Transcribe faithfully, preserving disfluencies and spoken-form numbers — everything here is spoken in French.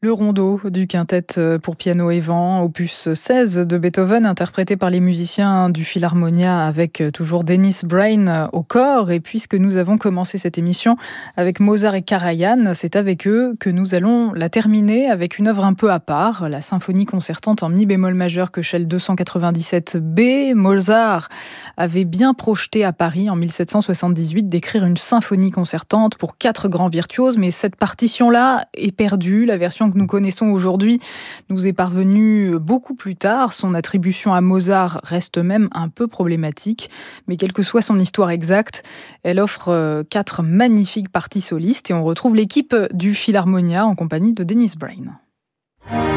Le rondo du quintet pour piano et vent, opus seize de Beethoven, interprété par les musiciens du Philharmonia avec toujours Dennis Brain au corps. Et puisque nous avons commencé cette émission avec Mozart et Karajan, c'est avec eux que nous allons la terminer avec une œuvre un peu à part, la symphonie concertante en mi bémol majeur Köchel deux cent quatre-vingt-dix-sept B. Mozart avait bien projeté à Paris en mille sept cent soixante-dix-huit d'écrire une symphonie concertante pour quatre grands virtuoses, mais cette partition-là est perdue. La version que nous connaissons aujourd'hui nous est parvenue beaucoup plus tard. Son attribution à Mozart reste même un peu problématique, mais quelle que soit son histoire exacte, elle offre quatre magnifiques parties solistes et on retrouve l'équipe du Philharmonia en compagnie de Dennis Brain.